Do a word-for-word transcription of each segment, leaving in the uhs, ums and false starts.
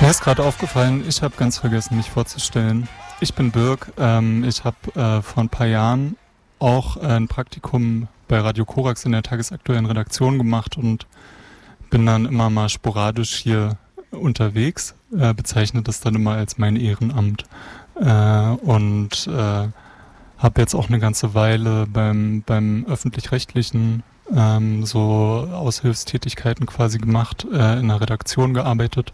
Mir ist gerade aufgefallen, ich habe ganz vergessen, mich vorzustellen. Ich bin Birk. Ähm, ich habe äh, vor ein paar Jahren auch äh, ein Praktikum bei Radio Korax in der tagesaktuellen Redaktion gemacht und bin dann immer mal sporadisch hier unterwegs, äh, bezeichne das dann immer als mein Ehrenamt äh, und äh, habe jetzt auch eine ganze Weile beim, beim Öffentlich-Rechtlichen ähm, so Aushilfstätigkeiten quasi gemacht, äh, in der Redaktion gearbeitet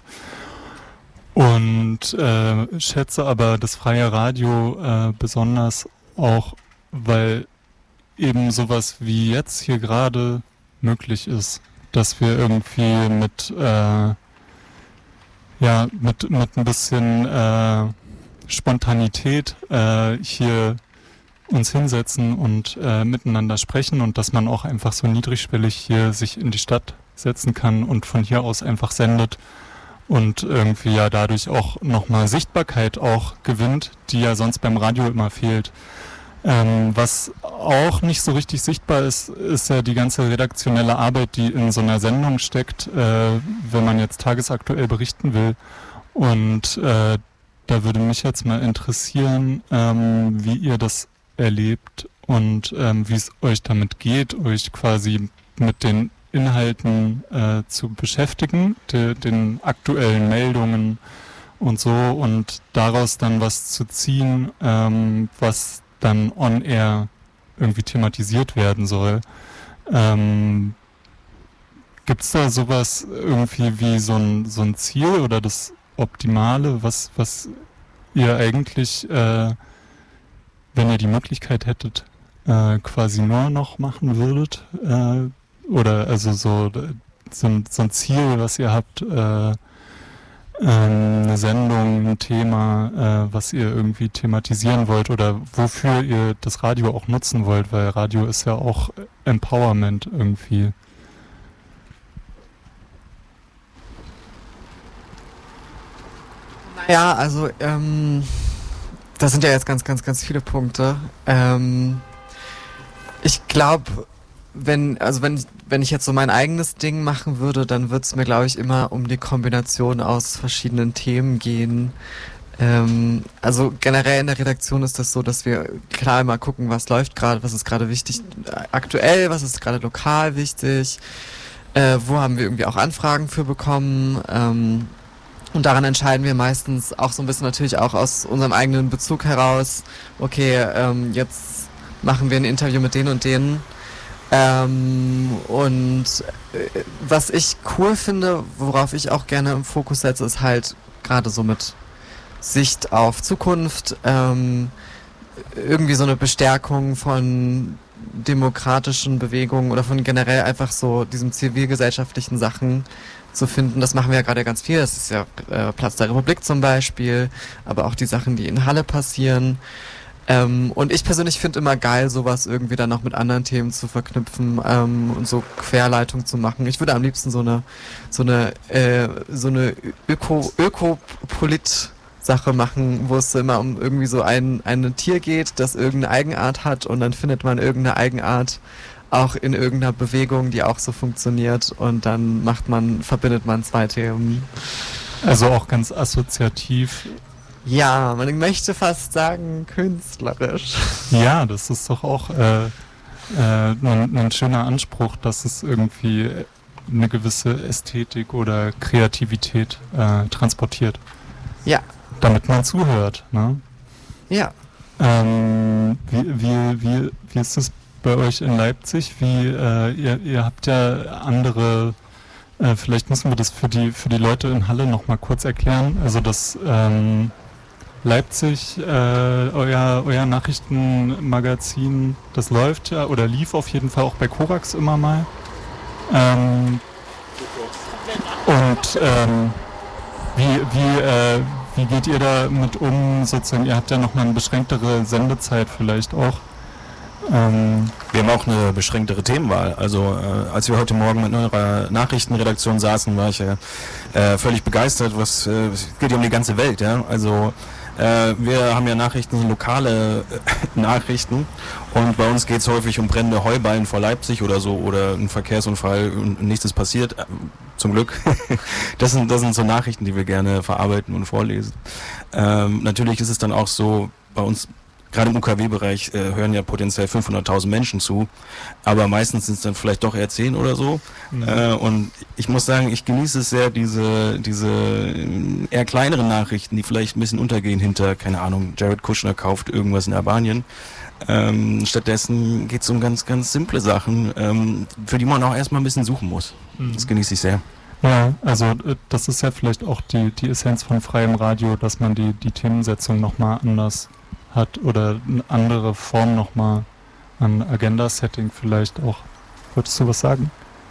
und äh, schätze aber das freie Radio äh, besonders auch, weil eben sowas wie jetzt hier gerade möglich ist, dass wir irgendwie mit äh, ja mit mit ein bisschen äh, Spontanität äh, hier uns hinsetzen und äh, miteinander sprechen und dass man auch einfach so niedrigschwellig hier sich in die Stadt setzen kann und von hier aus einfach sendet und irgendwie ja dadurch auch nochmal Sichtbarkeit auch gewinnt, die ja sonst beim Radio immer fehlt. Ähm, was auch nicht so richtig sichtbar ist, ist ja die ganze redaktionelle Arbeit, die in so einer Sendung steckt, äh, wenn man jetzt tagesaktuell berichten will. Und äh, da würde mich jetzt mal interessieren, ähm, wie ihr das erlebt und ähm, wie es euch damit geht, euch quasi mit den Inhalten äh, zu beschäftigen, de, den aktuellen Meldungen und so und daraus dann was zu ziehen, ähm, was dann on-air irgendwie thematisiert werden soll. Ähm, gibt's da sowas irgendwie wie so ein, so ein Ziel oder das Optimale, was, was ihr eigentlich, äh, wenn ihr die Möglichkeit hättet, äh, quasi nur noch machen würdet? Äh, oder also so, so, ein, so ein Ziel, was ihr habt, äh, eine Sendung, ein Thema, äh, was ihr irgendwie thematisieren wollt oder wofür ihr das Radio auch nutzen wollt, weil Radio ist ja auch Empowerment irgendwie. Naja, also ähm, das sind ja jetzt ganz, ganz, ganz viele Punkte. Ähm, ich glaube, wenn, also wenn ich, wenn ich jetzt so mein eigenes Ding machen würde, dann würde es mir, glaube ich, immer um die Kombination aus verschiedenen Themen gehen. Ähm, also generell in der Redaktion ist das so, dass wir klar immer gucken, was läuft gerade, was ist gerade wichtig aktuell, was ist gerade lokal wichtig, äh, wo haben wir irgendwie auch Anfragen für bekommen. Ähm, und daran entscheiden wir meistens auch so ein bisschen natürlich auch aus unserem eigenen Bezug heraus, okay, ähm, jetzt machen wir ein Interview mit denen und denen. Ähm, und äh, was ich cool finde, worauf ich auch gerne im Fokus setze, ist halt gerade so mit Sicht auf Zukunft, ähm, irgendwie so eine Bestärkung von demokratischen Bewegungen oder von generell einfach so diesen zivilgesellschaftlichen Sachen zu finden. Das machen wir ja gerade ganz viel. Das ist ja äh, Platz der Republik zum Beispiel, aber auch die Sachen, die in Halle passieren. Ähm, und ich persönlich finde immer geil, sowas irgendwie dann noch mit anderen Themen zu verknüpfen ähm, und so Querleitung zu machen. Ich würde am liebsten so eine so eine äh, so eine Öko Ökopolit Sache machen, wo es immer um irgendwie so ein ein Tier geht, das irgendeine Eigenart hat und dann findet man irgendeine Eigenart auch in irgendeiner Bewegung, die auch so funktioniert und dann macht man verbindet man zwei Themen. Also auch ganz assoziativ. Ja, man möchte fast sagen, künstlerisch. Ja, das ist doch auch äh, äh, ein, ein schöner Anspruch, dass es irgendwie eine gewisse Ästhetik oder Kreativität äh, transportiert. Ja. Damit man zuhört, ne? Ja. Ähm, wie, wie, wie, wie ist es bei euch in Leipzig? Wie, äh, ihr, ihr habt ja andere... Äh, vielleicht müssen wir das für die für die Leute in Halle noch mal kurz erklären. Also das ähm, Leipzig, äh, euer, euer Nachrichtenmagazin, das läuft ja oder lief auf jeden Fall auch bei Korax immer mal. Ähm, und ähm, wie, wie, äh, wie geht ihr damit um? Sozusagen, ihr habt ja noch mal eine beschränktere Sendezeit vielleicht auch. Ähm, wir haben auch eine beschränktere Themenwahl. Also äh, als wir heute Morgen mit eurer Nachrichtenredaktion saßen, war ich ja äh, völlig begeistert. Was äh, es geht ja um die ganze Welt, ja. Also Äh, wir haben ja Nachrichten, lokale äh, Nachrichten und bei uns geht es häufig um brennende Heuballen vor Leipzig oder so oder ein Verkehrsunfall und nichts ist passiert, äh, zum Glück. das, sind, das sind so Nachrichten, die wir gerne verarbeiten und vorlesen. Ähm, natürlich ist es dann auch so, bei uns gerade im U K W-Bereich äh, hören ja potenziell fünfhunderttausend Menschen zu, aber meistens sind es dann vielleicht doch eher zehn oder so. Mhm. Äh, und ich muss sagen, ich genieße es sehr, diese, diese äh, eher kleineren Nachrichten, die vielleicht ein bisschen untergehen hinter, keine Ahnung, Jared Kushner kauft irgendwas in Albanien. Ähm, stattdessen geht es um ganz, ganz simple Sachen, ähm, für die man auch erstmal ein bisschen suchen muss. Mhm. Das genieße ich sehr. Ja, also das ist ja vielleicht auch die, die Essenz von freiem Radio, dass man die, die Themensetzung nochmal anders hat oder eine andere Form nochmal an Agenda-Setting vielleicht auch. Wolltest du was sagen?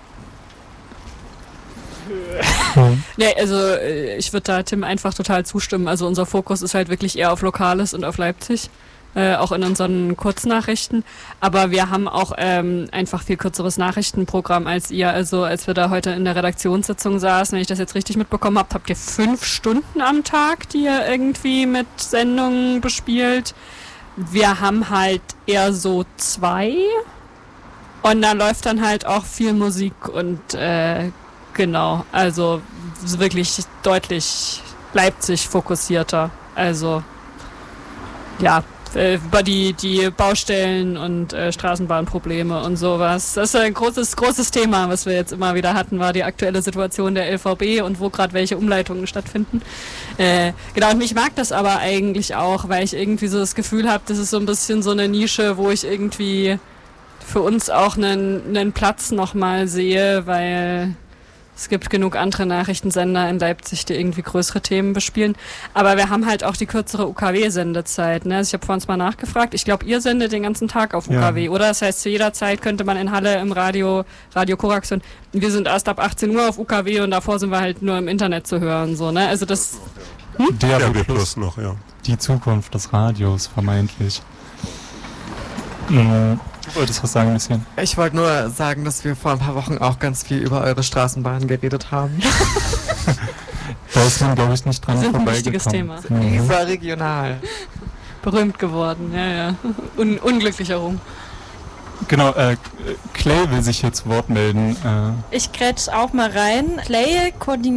Nee, also ich würde da Tim einfach total zustimmen. Also unser Fokus ist halt wirklich eher auf Lokales und auf Leipzig. Äh, auch in unseren Kurznachrichten. Aber wir haben auch ähm, einfach viel kürzeres Nachrichtenprogramm als ihr. Also als wir da heute in der Redaktionssitzung saßen, wenn ich das jetzt richtig mitbekommen habe, habt ihr fünf Stunden am Tag, die ihr irgendwie mit Sendungen bespielt. Wir haben halt eher so zwei. Und da läuft dann halt auch viel Musik und äh, genau, also wirklich deutlich Leipzig fokussierter. Also ja, über die, die Baustellen und äh, Straßenbahnprobleme und sowas. Das ist ein großes, großes Thema, was wir jetzt immer wieder hatten, war die aktuelle Situation der L V B und wo gerade welche Umleitungen stattfinden. Äh, genau, und ich mag das aber eigentlich auch, weil ich irgendwie so das Gefühl habe, das ist so ein bisschen so eine Nische, wo ich irgendwie für uns auch einen, einen Platz nochmal sehe, weil es gibt genug andere Nachrichtensender in Leipzig, die irgendwie größere Themen bespielen. Aber wir haben halt auch die kürzere U K W-Sendezeit. Ne? Also ich habe vorhin mal nachgefragt. Ich glaube, ihr sendet den ganzen Tag auf U K W, ja. Oder? Das heißt, zu jeder Zeit könnte man in Halle im Radio, Radio Korax hören. Wir sind erst ab achtzehn Uhr auf U K W und davor sind wir halt nur im Internet zu hören. So, ne? Also das... Hm? D A B Plus noch, ja. Die Zukunft des Radios, vermeintlich. Mhm. Du wolltest was sagen, bisschen. Ich wollte nur sagen, dass wir vor ein paar Wochen auch ganz viel über eure Straßenbahn geredet haben. Da ist man, glaube ich, nicht dran vorbeigekommen. Das ist ein wichtiges Thema. Mhm. Überregional. Berühmt geworden, ja, ja. Un- unglücklicher Rum. Genau, äh, Clay will sich jetzt Wort melden. Äh. Ich grätsch auch mal rein. Clay koordiniert